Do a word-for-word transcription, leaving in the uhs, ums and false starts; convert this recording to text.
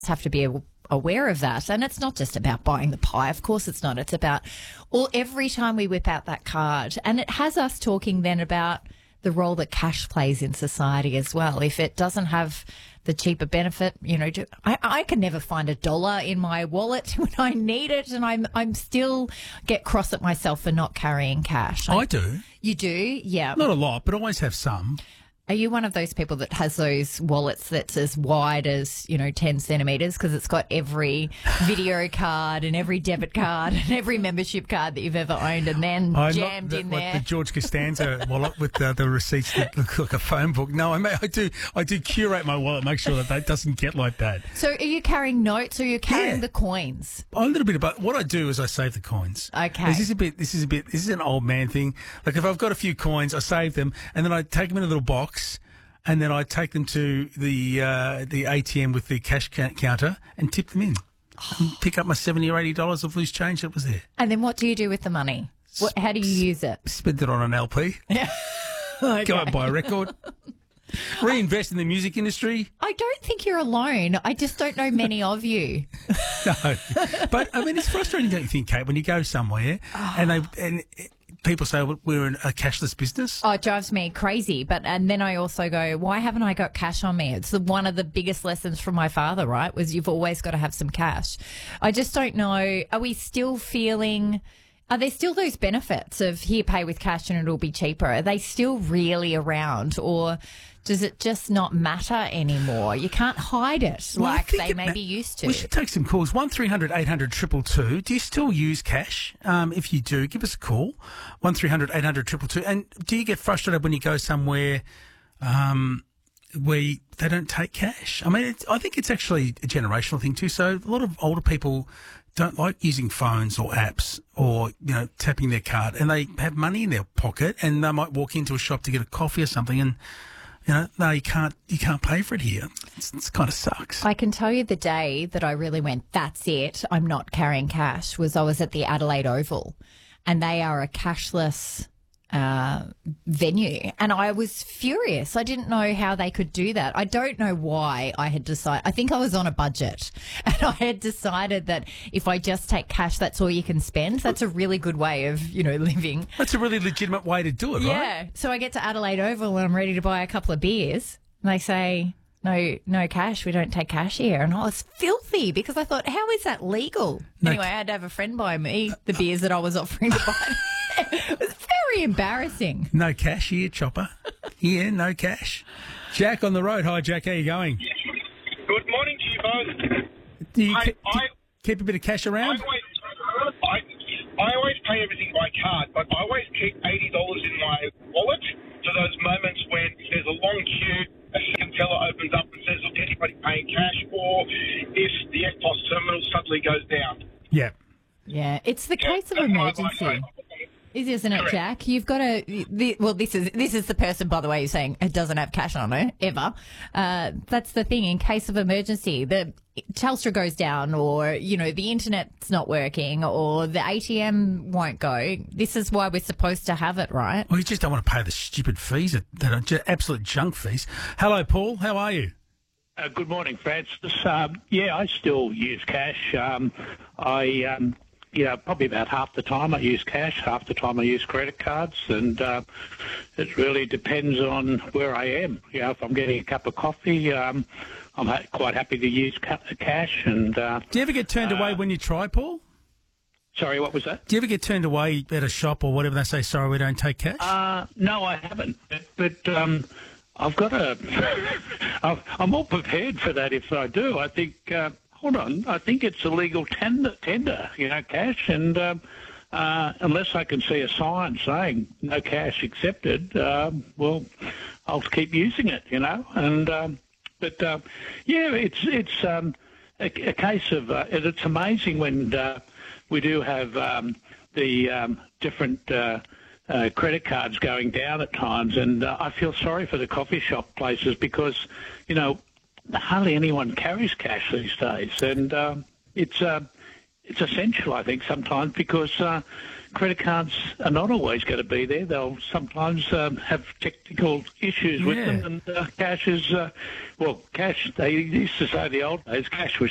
have to be aware of that. And it's not just about buying the pie. Of course it's not. It's about all every time we whip out that card. And it has us talking then about the role that cash plays in society as well. If it doesn't have the cheaper benefit, you know, do, I, I can never find a dollar in my wallet when I need it, and I'm I'm still get cross at myself for not carrying cash. I, I do. You do? Yeah. Not a lot, but I always have some. Are you one of those people that has those wallets that's as wide as, you know, ten centimetres because it's got every video card and every debit card and every membership card that you've ever owned and then I'm jammed not the, in like there? the George Costanza wallet with the, the receipts that look like a phone book. No, I, may, I do I do curate my wallet, make sure that that doesn't get like that. So are you carrying notes or are you carrying Yeah. the coins? A little bit about what I do is I save the coins. Okay. This is a bit. This is a bit. This is an old man thing. Like if I've got a few coins, I save them and then I take them in a little box. And then I take them to the uh, the A T M with the cash ca- counter and tip them in. And pick up my seventy or eighty dollars of loose change that was there. And then what do you do with the money? What, how do you use it? Spend it on an L P. Okay. Go out and buy a record. Reinvest in the music industry. I don't think you're alone. I just don't know many of you. No, but I mean it's frustrating, don't you think, Kate, when you go somewhere and they and people say well, we're in a cashless business. Oh, it drives me crazy. But and then I also go, why haven't I got cash on me? It's the, one of the biggest lessons from my father, right, was you've always got to have some cash. I just don't know. Are we still feeling... Are there still those benefits of here, pay with cash and it'll be cheaper? Are they still really around, or does it just not matter anymore? You can't hide it Well, I like think they it may ma- be used to. We should take some calls. One three hundred eight hundred two two two. Do you still use cash? Um, if you do, give us a call. One three hundred eight hundred two two two. And do you get frustrated when you go somewhere um, where you, they don't take cash? I mean, it's, I think it's actually a generational thing too. So a lot of older people don't like using phones or apps or, you know, tapping their card, and they have money in their pocket and they might walk into a shop to get a coffee or something and, you know, no, you can't, you can't pay for it here. It's, it's kind of sucks. I can tell you the day that I really went, that's it, I'm not carrying cash, was I was at the Adelaide Oval, and they are a cashless uh, venue. And I was furious. I didn't know how they could do that. I don't know why I had decided. I think I was on a budget and I had decided that if I just take cash, that's all you can spend. That's a really good way of, you know, living. That's a really legitimate way to do it, right? Yeah. So I get to Adelaide Oval and I'm ready to buy a couple of beers. And they say, no, no cash. We don't take cash here. And I was filthy because I thought, how is that legal? No. Anyway, I had to have a friend buy me the beers that I was offering to buy. It was very embarrassing. No cash here, Chopper. Yeah, no cash. Jack on the road. Hi, Jack. How you going? Good morning to you both. Do you I, ke- I, keep a bit of cash I, around? always, I, I always pay everything by card, but I always keep eighty dollars in my wallet for those moments when there's a long queue, a second teller opens up and says, look, anybody paying cash, or if the F P O S terminal suddenly goes down. Yeah. Yeah, it's the Yeah, case of that's my emergency. life. Is isn't it, Correct. Jack? You've got to. The, well, this is this is the person, by the way, who's saying it doesn't have cash on it ever. Uh, that's the thing. In case of emergency, the Telstra goes down, or you know the internet's not working, or the A T M won't go. This is why we're supposed to have it, right? Well, you just don't want to pay the stupid fees that, that are just absolute junk fees. Hello, Paul. How are you? Uh, good morning, Francis. Um, yeah, I still use cash. Um, I, um, you know, probably about half the time I use cash, half the time I use credit cards, and uh, it really depends on where I am. You know, if I'm getting a cup of coffee, um, I'm ha- quite happy to use ca- cash. And uh, Do you ever get turned away when you try, Paul? sorry, what was that? Do you ever get turned away at a shop or whatever? They say, sorry, we don't take cash? Uh, no, I haven't. But, but um, I've got a. I'm all prepared for that if I do. I think. Uh, hold on. I think it's a legal tender. Tender, you know, cash, and um, uh, unless I can see a sign saying no cash accepted, um, well, I'll keep using it. You know, and um, but uh, yeah, it's it's um, a, a case of. Uh, it's amazing when uh, we do have um, the um, different. Uh, Uh, credit cards going down at times, and uh, I feel sorry for the coffee shop places because, you know, hardly anyone carries cash these days, and um, it's uh, it's essential, I think, sometimes because uh, credit cards are not always going to be there. They'll sometimes um, have technical issues with Yeah. them, and uh, cash is, uh, well, cash. They used to say the old days, cash was